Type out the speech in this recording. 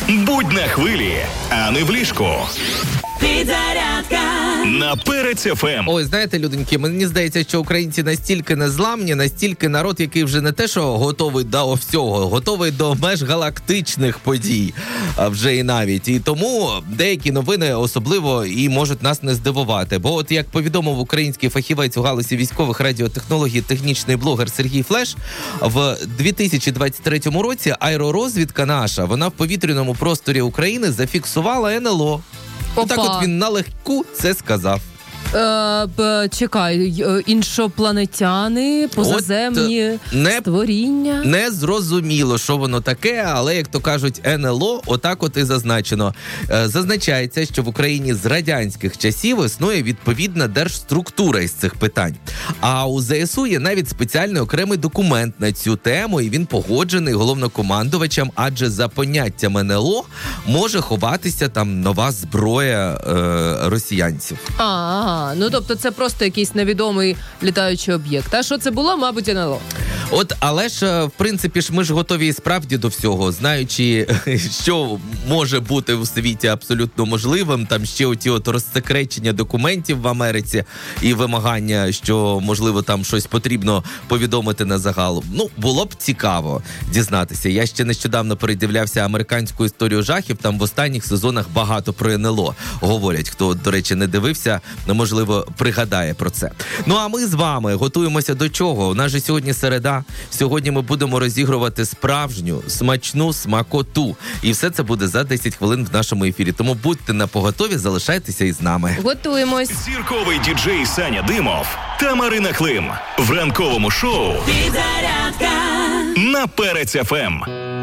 Будь на хвилі, а не в ліжку. Підзарядка На Перець ФМ. Ой, знаєте, людоньки, мені здається, що українці настільки незламні, настільки народ, який вже не те, що готовий до всього, готовий до межгалактичних подій, а вже і навіть. І тому деякі новини особливо і можуть нас не здивувати. Бо от, як повідомив український фахівець у галузі військових радіотехнологій, технічний блогер Сергій Флеш, в 2023 році аеророзвідка наша, вона в повітряному просторі України зафіксувала НЛО. Так от він налегку це сказав. Чекай, іншопланетяни, позаземні створіння. Не зрозуміло, що воно таке, але, як то кажуть, НЛО, отак от і зазначено. Зазначається, що в Україні з радянських часів існує відповідна держструктура із цих питань. А у ЗСУ є навіть спеціальний окремий документ на цю тему, і він погоджений головнокомандувачем, адже за поняттям НЛО може ховатися там нова зброя росіянців. Ну, тобто це просто якийсь невідомий літаючий об'єкт. А що це було, мабуть, НЛО. От, але ж, в принципі, ми ж готові і справді до всього, знаючи, що може бути у світі абсолютно можливим, там ще оті от розсекречення документів в Америці і вимагання, що, можливо, там щось потрібно повідомити на загал. Ну, було б цікаво дізнатися. Я ще нещодавно передивлявся американську історію жахів, там в останніх сезонах багато про НЛО говорять. Хто, до речі, не дивився, можливо, пригадає про це. Ну, а ми з вами готуємося до чого? У нас же сьогодні середа. Сьогодні ми будемо розігрувати справжню, смачну смакоту. І все це буде за 10 хвилин в нашому ефірі. Тому будьте напоготові, залишайтеся із нами. Готуємось. Зірковий діджей Саня Димов та Марина Клим в ранковому шоу Підзарядка на Перець ФМ.